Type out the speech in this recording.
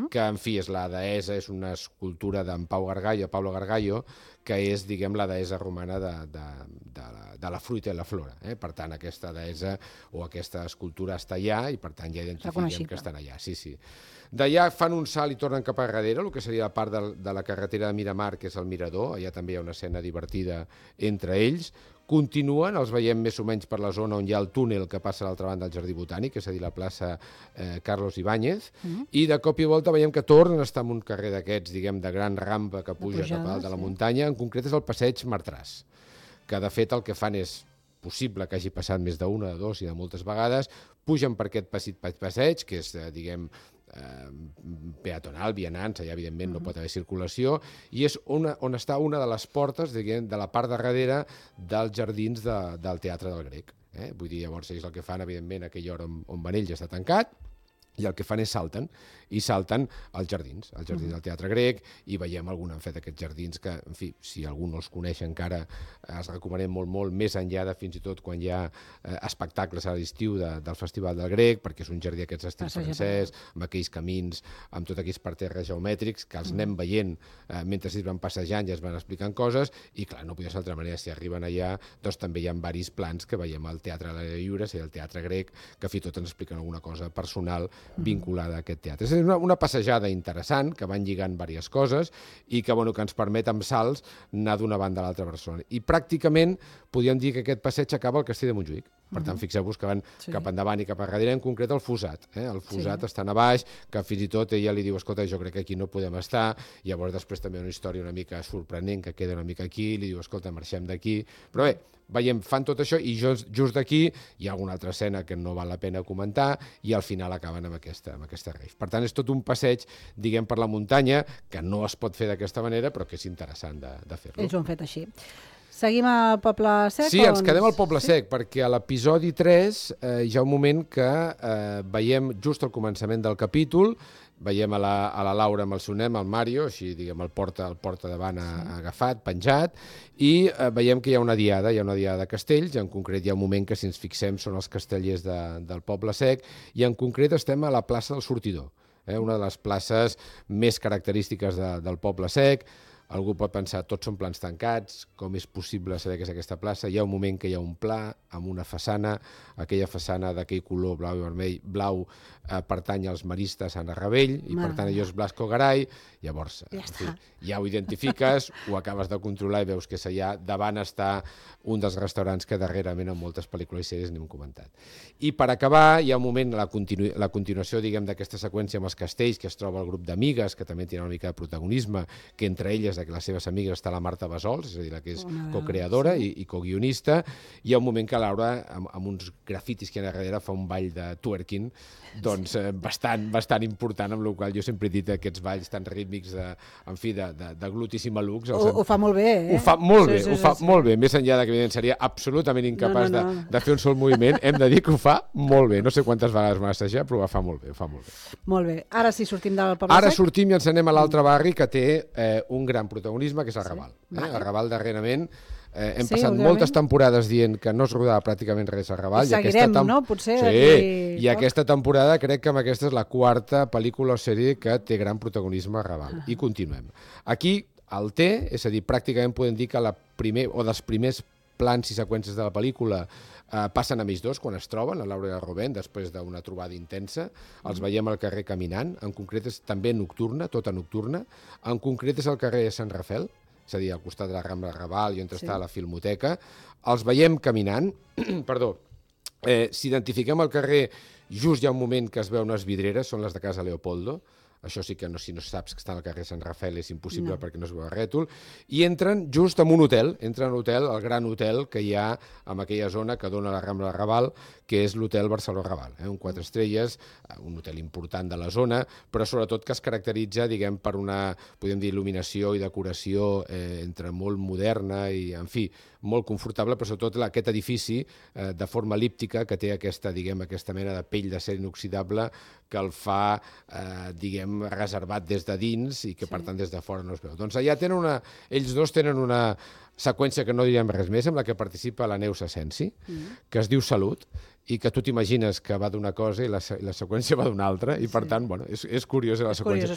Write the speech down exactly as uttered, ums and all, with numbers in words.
que, en fi, és la deessa, és una escultura d'en Pau Gargallo, Pablo Gargallo, que és, diguem, la deessa romana de, de, de, la, de la fruita i la flora. Eh? Per tant, aquesta deessa o aquesta escultura està allà i, per tant, ja identifiquem que estan allà. Sí, sí. D'allà fan un salt i tornen cap a darrere, el que seria la part de, de la carretera de Miramar, que és el Mirador. Allà també hi ha una escena divertida entre ells. Continuen, els veiem més o menys per la zona on hi ha el túnel que passa a l'altra banda del Jardí Botànic, és a dir, la plaça eh, Carlos Ibáñez, mm. i de cop i volta veiem que tornen a estar en un carrer d'aquests, diguem, de gran rampa que puja cap a dalt de la muntanya. En concret és el passeig Martràs, que de fet el que fan és possible que hagi passat més d'una, de dos i de moltes vegades, pugen per aquest passeig, que és, eh, diguem, eh, peatonal, vianants, allà evidentment no pot haver circulació, i és una, on està una de les portes, diguem, de la part de darrere dels jardins de, del Teatre del Grec. Eh? Vull dir, llavors ells el que fan, evidentment, a aquella hora on, on van ells ja està tancat, i el que fan és salten, i salten als jardins, als jardins del Teatre Grec, i veiem algun han fet aquests jardins que, en fi, si algú no els coneix encara, els recomanem molt, molt, més enllà de fins i tot quan hi ha eh, espectacles a l'estiu de, del Festival del Grec, perquè és un jardí aquests estil francès, amb aquells camins, amb tots aquells parterres geomètrics, que els anem veient eh, mentre es van passejant i es van explicant coses, i clar, no podia ser d'altra manera, si arriben allà, doncs també hi ha diversos plans que veiem al Teatre de la Lliure, i al Teatre Grec, que fins i tot ens expliquen alguna cosa personal vinculada a aquest teatre. És una, una passejada interessant, que van lligant diverses coses i que, bueno, que ens permet amb salts anar d'una banda a l'altra persona. I pràcticament podríem dir que aquest passeig acaba al Castell de Montjuïc. Per tant, fixeu-vos que van sí. cap endavant i cap a darrere, en concret el Fusat. Eh? El Fusat sí. està a baix, que fins i tot ella li diu, escolta, jo crec que aquí no podem estar, i llavors després també una història una mica sorprenent, que queda una mica aquí, li diu, escolta, marxem d'aquí. Però bé, veiem, fan tot això, i just, just d'aquí hi ha alguna altra escena que no val la pena comentar, i al final acaben amb aquesta, amb aquesta rave. Per tant, és tot un passeig, diguem, per la muntanya, que no es pot fer d'aquesta manera, però que és interessant de, de fer-lo. Ells ho han fet així. Seguim al Poble Sec? Sí, ens quedem al Poble Sec, sí? Perquè a l'episodi tres eh, hi ha un moment que eh, veiem just al començament del capítol, veiem a la, a la Laura amb el seu nen, el Mario, així, diguem, el porta, el porta davant sí. agafat, penjat, i eh, veiem que hi ha una diada, hi ha una diada de castells, i en concret hi ha un moment que, si ens fixem, són els castellers de, del Poble Sec, i en concret estem a la plaça del Sortidor, eh, una de les places més característiques de, del Poble Sec. Algú pot pensar, tots són plans tancats, com és possible saber què és aquesta plaça? Hi ha un moment que hi ha un pla amb una façana, aquella façana d'aquell color blau i vermell, blau eh, pertany als maristes Sant Arrabell, i per tant allò és Blasco Garay, llavors ja, en fi, ja ho identifiques, ho acabes de controlar i veus que és allà, davant està un dels restaurants que darrerament en moltes pel·lícules i sèries n'hem comentat. I per acabar, hi ha un moment, la, continu la continuació, diguem, d'aquesta seqüència amb els castells, que es troba el grup d'amigues, que també tenen una mica de protagonisme, que entre elles que les seves amigues està la Marta Bassols, és a dir, la que és co-creadora sí. i, i co-guionista. Hi ha un moment que Laura, amb, amb uns grafitis que hi ha darrere, fa un ball de twerking, doncs eh, bastant, bastant important, amb el qual jo sempre he dit aquests balls tan rítmics, de, en fi, de, de, de glutis i malucs. Ho, ho fa molt bé, eh? Ho fa molt bé, sí, sí, ho fa sí. molt bé. Més enllà de que evidentment seria absolutament incapaç no, no, no. De, de fer un sol moviment, hem de dir que ho fa molt bé. No sé quantes vegades m'ha assajat, però ho fa molt bé, ho fa molt bé. Molt bé. Ara sí sortim del Poble Ara Sec? Ara sortim i ens anem a l'altre barri, que té eh, un gran protagonisme, que és el Raval. Sí. Eh? El Raval darrerament eh, hem sí, passat òbviament. moltes temporades dient que no es rodava pràcticament res al Raval. I seguirem, i no? Potser. Sí, i poc. Aquesta temporada crec que amb aquesta és la quarta pel·lícula o sèrie que té gran protagonisme al Raval. Ah. I continuem. Aquí el té, és a dir, pràcticament podem dir que la primer, o dels primers plans i seqüències de la pel·lícula eh, passen a ells dos quan es troben, la Laura i el Rubén, després d'una trobada intensa. Els veiem al carrer caminant, en concret és també nocturna, tota nocturna. En concret és el carrer Sant Rafel, és a dir, al costat de la Rambla Raval i on sí. està la Filmoteca. Els veiem caminant, perdó, eh, si identifiquem el carrer, just hi ha un moment que es veuen unes vidreres, són les de Casa Leopoldo. Això sí que no, si no saps que està al carrer Sant Rafel és impossible no. perquè no es veu el rètol, i entren just en un hotel, entren en un hotel, el gran hotel que hi ha en aquella zona que dona la Rambla Raval, que és l'hotel Barceló Raval, eh? un quatre estrelles, un hotel important de la zona, però sobretot que es caracteritza, diguem, per una, podem dir, il·luminació i decoració eh, entre molt moderna i, en fi, molt confortable, però sobretot aquest edifici eh, de forma elíptica que té aquesta, diguem, aquesta mena de pell d'acer inoxidable que el fa, eh, diguem, reservat des de dins i que, sí. per tant, des de fora no es veu. Doncs allà tenen una, ells dos tenen una seqüència que no diríem res més, amb la que participa la Neus Asensi, mm. que es diu Salut, i que tu t'imagines que va d'una cosa i la, i la seqüència va d'una altra, i per sí. tant, bueno, és, és curiós la és seqüència. Curiós,